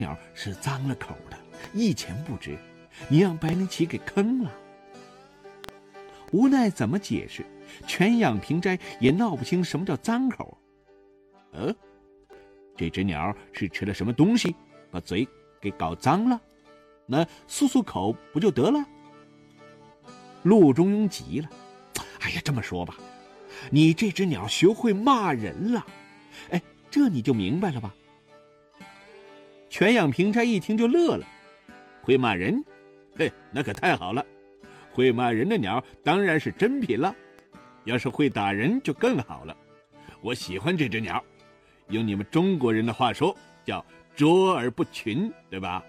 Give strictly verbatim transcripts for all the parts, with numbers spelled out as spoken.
鸟是脏了口的，一钱不值，你让白灵奇给坑了。无奈怎么解释，全养平斋也闹不清什么叫脏口。呃，这只鸟是吃了什么东西，把嘴给搞脏了？那漱漱口不就得了？陆中庸急了，哎呀，这么说吧，你这只鸟学会骂人了，哎，这你就明白了吧？全养平斋一听就乐了，会骂人？嘿，那可太好了，会骂人的鸟当然是珍品了，要是会打人就更好了。我喜欢这只鸟，用你们中国人的话说，叫卓而不群，对吧？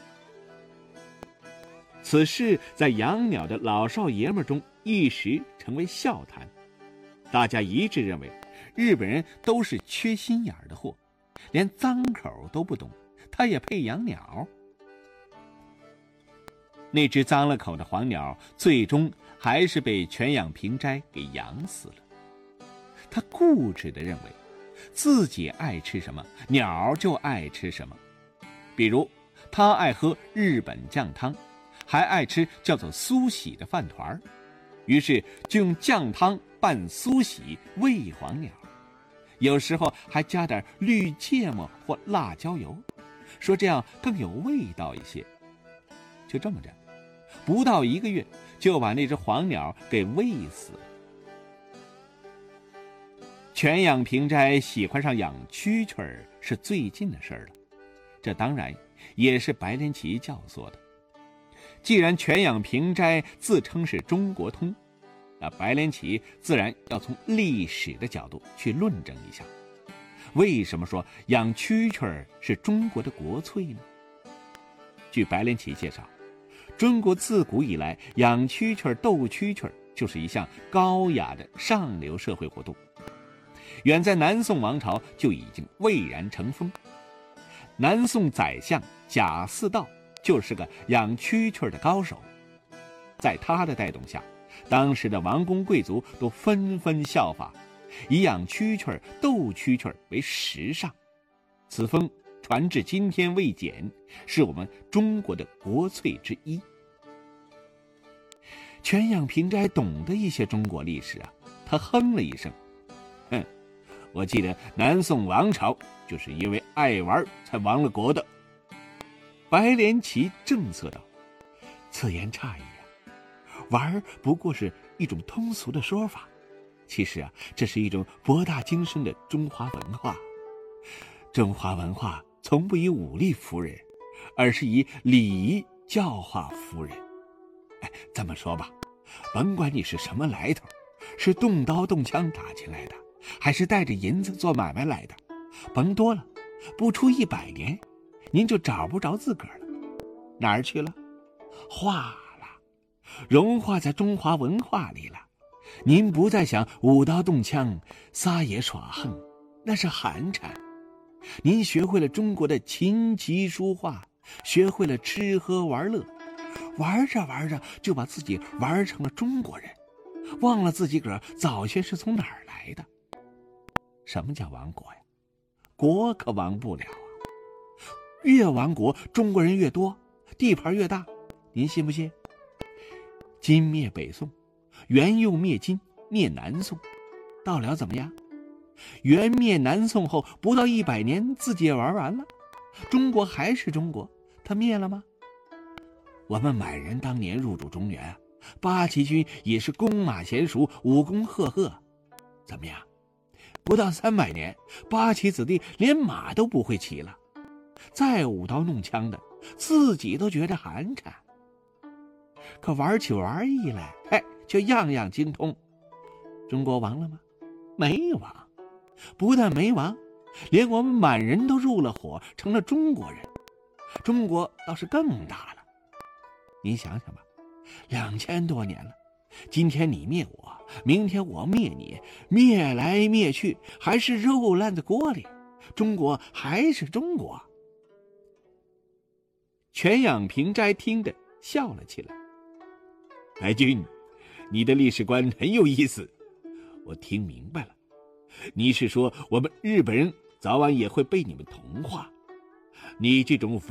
此事在养鸟的老少爷们中一时成为笑谈，大家一致认为日本人都是缺心眼的货，连脏口都不懂，他也配养鸟？那只脏了口的黄鸟最终还是被全养平斋给养死了。他固执地认为自己爱吃什么，鸟就爱吃什么。比如他爱喝日本酱汤，还爱吃叫做苏喜的饭团，于是就用酱汤拌苏喜喂黄鸟，有时候还加点绿芥末或辣椒油，说这样更有味道一些。就这么着，不到一个月就把那只黄鸟给喂死了。全养平斋喜欢上养蛐蛐儿是最近的事儿了，这当然也是白莲奇教唆的。既然全养平斋自称是中国通，那白莲奇自然要从历史的角度去论证一下，为什么说养蛐蛐儿是中国的国粹呢？据白莲奇介绍，中国自古以来养蛐蛐儿、斗蛐蛐儿就是一项高雅的上流社会活动，远在南宋王朝就已经蔚然成风。南宋宰相贾似道就是个养蛐蛐儿的高手，在他的带动下，当时的王公贵族都纷纷效法，以养蛐蛐儿、斗蛐蛐儿为时尚。此风传至今天未减，是我们中国的国粹之一。全养平斋懂得一些中国历史啊，他哼了一声，哼，我记得南宋王朝就是因为爱玩才亡了国的。白莲奇正色道，此言差矣啊，玩不过是一种通俗的说法，其实啊，这是一种博大精深的中华文化。中华文化从不以武力服人，而是以礼仪教化服人。哎，这么说吧，甭管你是什么来头，是动刀动枪打进来的，还是带着银子做买卖来的，甭多了，不出一百年，您就找不着自个儿了。哪儿去了？化了，融化在中华文化里了。您不再想舞刀动枪、撒野耍横，那是寒碜。您学会了中国的琴棋书画，学会了吃喝玩乐，玩着玩着就把自己玩成了中国人，忘了自己个儿早先是从哪儿来的。什么叫亡国呀？国可亡不了啊！越亡国，中国人越多，地盘越大，您信不信？金灭北宋，元又灭金，灭南宋，到了怎么样？元灭南宋后不到一百年，自己也玩完了，中国还是中国，他灭了吗？我们满人当年入主中原，八旗军也是弓马娴熟，武功赫赫，怎么样？不到三百年，八旗子弟连马都不会骑了，再舞刀弄枪的，自己都觉得寒碜。可玩起玩意来，哎，就样样精通。中国亡了吗？没亡，不但没亡，连我们满人都入了伙，成了中国人。中国倒是更大了。您想想吧，两千多年了，今天你灭我，明天我灭你，灭来灭去，还是肉烂在锅里，中国还是中国。全养平斋听着笑了起来。白君，你的历史观很有意思，我听明白了，你是说我们日本人早晚也会被你们同化，你这种